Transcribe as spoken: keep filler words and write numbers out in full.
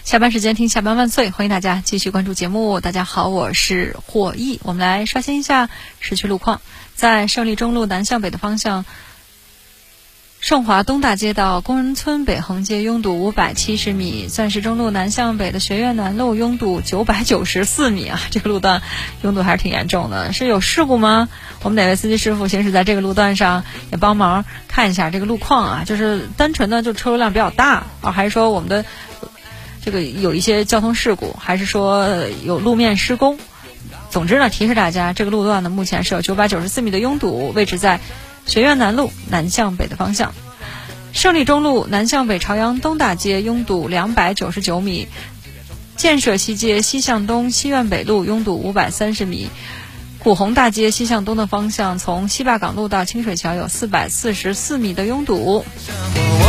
下班时间听下班万岁，欢迎大家继续关注节目。大家好，我是霍毅。我们来刷新一下市区路况。在胜利中路南向北的方向，盛华东大街到工人村北横街拥堵五百七十米，钻石中路南向北的学院南路拥堵九百九十四米啊，这个路段拥堵还是挺严重的。是有事故吗？我们哪位司机师傅行驶在这个路段上也帮忙看一下这个路况啊，就是单纯的就车流量比较大啊，还是说我们的这个有一些交通事故，还是说有路面施工？总之呢，提示大家，这个路段呢目前是有九百九十四米的拥堵，位置在学院南路南向北的方向。胜利中路南向北朝阳东大街拥堵两百九十九米，建设西街西向东西院北路拥堵五百三十米，古红大街西向东的方向从西坝港路到清水桥有四百四十四米的拥堵。